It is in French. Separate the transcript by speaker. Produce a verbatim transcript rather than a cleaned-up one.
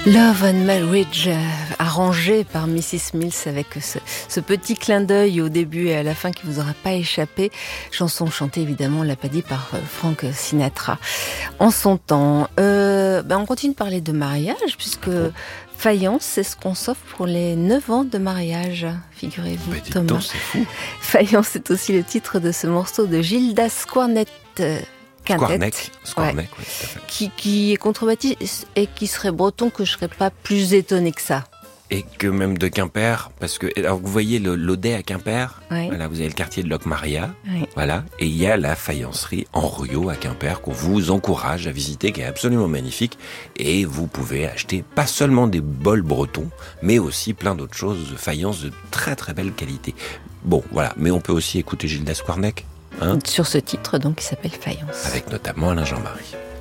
Speaker 1: Love and Marriage, euh, arrangé par missus Mills avec ce, ce petit clin d'œil au début et à la fin qui vous aura pas échappé. Chanson chantée évidemment, on l'a pas dit, par euh, Frank Sinatra en son temps. Euh, ben on continue de parler de mariage puisque Faïence, c'est ce qu'on s'offre pour les neuf ans de mariage, figurez-vous,
Speaker 2: bah,
Speaker 1: Thomas.
Speaker 2: Donc, c'est fou.
Speaker 1: Faïence, c'est aussi le titre de ce morceau de Gilda Squarnett. Euh,
Speaker 2: Squarneck, Squarneck,
Speaker 1: ouais.
Speaker 2: oui, tout à fait.
Speaker 1: Qui, qui est contrebattiste et qui serait breton, que je serais pas plus étonnée que ça.
Speaker 2: Et que même de Quimper, parce que alors vous voyez le, l'Audet à Quimper,
Speaker 1: Oui.
Speaker 2: voilà, vous avez le quartier de Locmaria,
Speaker 1: Oui.
Speaker 2: voilà, et il y a la faïencerie Henriot à Quimper qu'on vous encourage à visiter, qui est absolument magnifique, et vous pouvez acheter pas seulement des bols bretons, mais aussi plein d'autres choses de faïence de très très belle qualité. Bon, voilà, mais on peut aussi écouter Gilda Squarneck, hein,
Speaker 1: Sur ce titre donc qui s'appelle Faïence.
Speaker 2: avec notamment Alain Jean-Marie.